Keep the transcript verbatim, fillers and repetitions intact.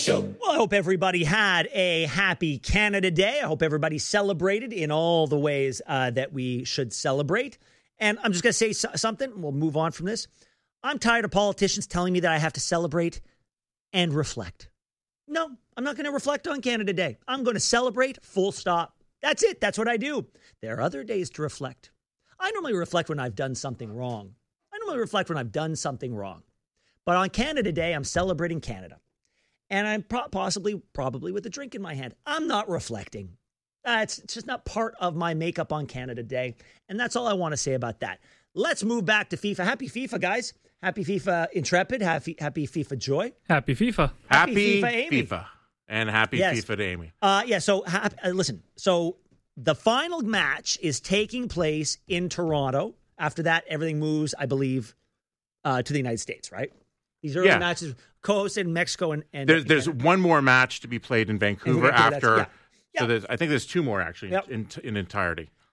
Show. Well, I hope everybody had a happy Canada Day. I hope everybody celebrated in all the ways uh, that we should celebrate. And I'm just going to say so- something. We'll move on from this. I'm tired of politicians telling me that I have to celebrate and reflect. No, I'm not going to reflect on Canada Day. I'm going to celebrate, full stop. That's it. That's what I do. There are other days to reflect. I normally reflect when I've done something wrong. I normally reflect when I've done something wrong. But on Canada Day, I'm celebrating Canada. And I'm pro- possibly, probably with a drink in my hand. I'm not reflecting. Uh, it's, it's just not part of my makeup on Canada Day. And that's all I want to say about that. Let's move back to FIFA. Happy FIFA, guys. Happy FIFA Intrepid. Happy, happy FIFA Joy. Happy FIFA. Happy, Happy FIFA, Amy. FIFA. And happy Yes. FIFA to Amy. Uh, yeah, so ha- uh, listen. So the final match is taking place in Toronto. After that, everything moves, I believe, uh, to the United States, right? These early Yeah. matches, co-hosted in Mexico and, and There's, there's Canada. one more match to be played in Vancouver Vancouver, that's- after. yeah. Yeah. So there's, I think there's two more actually Yep. in, in entirety.